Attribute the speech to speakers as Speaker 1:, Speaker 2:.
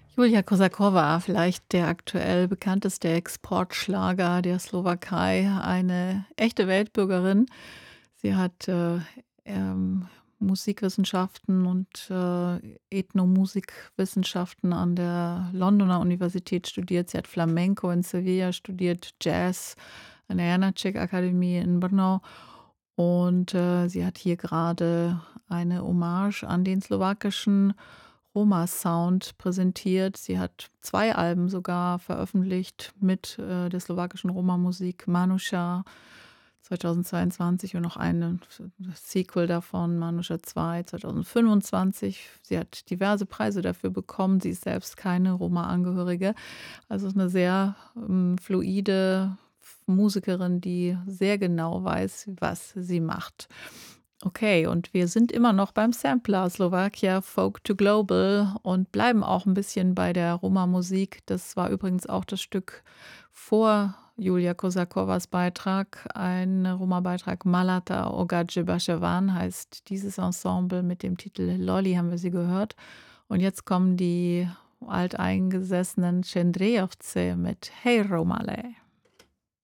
Speaker 1: Julia Kosakowa, vielleicht der aktuell bekannteste Exportschlager der Slowakei, eine echte Weltbürgerin. Sie hat, ähm, Musikwissenschaften und, Ethnomusikwissenschaften an der Londoner Universität studiert. Sie hat Flamenco in Sevilla studiert, Jazz an der Janáček-Akademie in Brno und, sie hat hier gerade eine Hommage an den slowakischen Roma-Sound präsentiert. Sie hat 2 Alben sogar veröffentlicht mit, der slowakischen Roma-Musik, Manusha 2022 und noch eine Sequel davon, Manusha 2 2025. Sie hat diverse Preise dafür bekommen. Sie ist selbst keine Roma-Angehörige. Also ist 'ne sehr, fluide Musikerin, die sehr genau weiß, was sie macht. Okay, und wir sind immer noch beim Sampler Slovakia Folk to Global und bleiben auch ein bisschen bei der Roma-Musik. Das war übrigens auch das Stück vor Julia Kosakowas Beitrag, ein Roma-Beitrag Malata Ogadje Bashevan heißt dieses Ensemble mit dem Titel „Lolly" haben wir sie gehört. Und jetzt kommen die alteingesessenen Cendrejovce mit „Hey Romale".